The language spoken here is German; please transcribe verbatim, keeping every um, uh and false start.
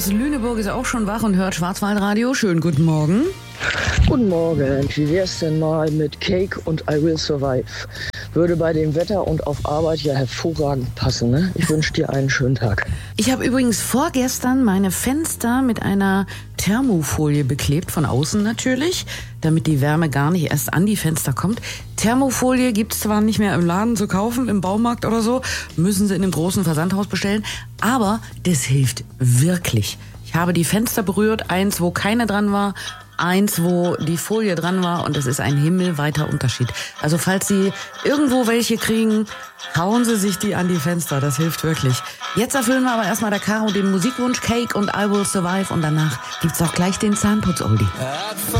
aus Lüneburg ist auch schon wach und hört Schwarzwaldradio. Schönen guten Morgen. Guten Morgen. Wie wär's denn mal mit Cake und I Will Survive? Würde bei dem Wetter und auf Arbeit ja hervorragend passen, ne? Ich wünsche dir einen schönen Tag. Ich habe übrigens vorgestern meine Fenster mit einer Thermofolie beklebt, von außen natürlich, damit die Wärme gar nicht erst an die Fenster kommt. Thermofolie gibt's zwar nicht mehr im Laden zu kaufen, im Baumarkt oder so, müssen Sie in einem großen Versandhaus bestellen, aber das hilft wirklich. Ich habe die Fenster berührt, eins, wo keine dran war, eins, wo die Folie dran war, und es ist ein himmelweiter Unterschied. Also falls Sie irgendwo welche kriegen, hauen Sie sich die an die Fenster, das hilft wirklich. Jetzt erfüllen wir aber erstmal der Caro den Musikwunsch Cake und I Will Survive, und danach gibt's auch gleich den Zahnputz-Oldie.